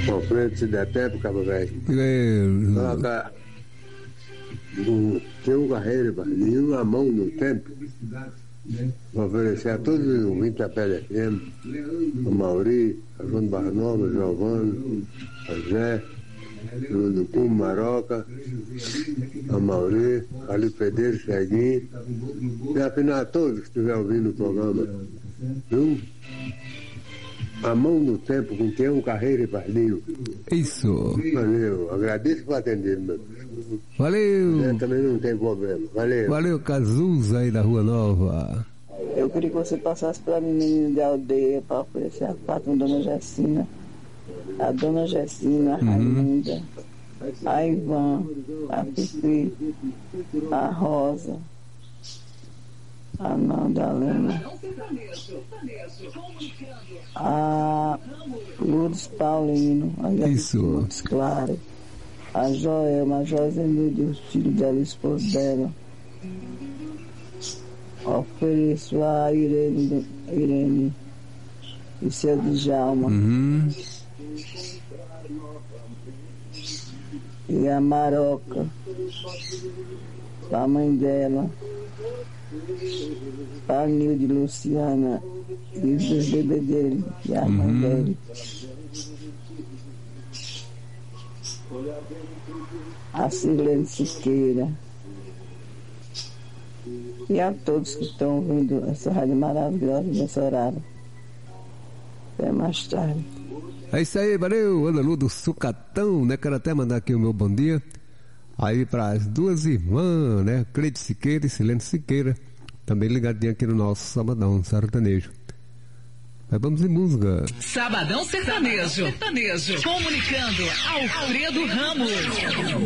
Alfredo, se der tempo, cabo velho. Coloca tem carreira, nenhuma mão no tempo. Vou oferecer a todos os ouvintes da PLFM, a Mauri, a João Barnova, a Giovanni, a Zé, o Ducum, Maroca, a Mauri, Ali Pedro, Ceguinho, e afinal a todos que estiverem ouvindo o programa. Viu? A mão no tempo com quem é um carreira e pardinho. Isso. Valeu, agradeço por atender, meu. Valeu. Também não tem problema. Valeu. Valeu, Cazuza aí da Rua Nova. Eu queria que você passasse para mim, menino de aldeia, para oferecer a pátria da Dona Gessina. A Dona Gessina, a Raimundo, a Ivan, a Fifi, a Rosa, a Madalena, a Lourdes Paulino, a Isso. Lourdes Clara, a Joelma, a Josenilde, os filhos dela, o esposo dela. Ofereço a Irene e seu Djalma. E a Maroca, a mãe dela, a Nilde Luciana e os dois bebês dele e a mãe dele. A Silene Siqueira. E a todos que estão ouvindo essa rádio maravilhosa nesse horário. Até mais tarde. É isso aí, valeu, Ana Lu do Sucatão, né? Quero até mandar aqui o meu bom dia aí para as duas irmãs, né? Cleide Siqueira e Silene Siqueira, também ligadinho aqui no nosso Sabadão Sertanejo. Mas vamos em música. Sabadão Sertanejo. Comunicando Alfredo Ramos.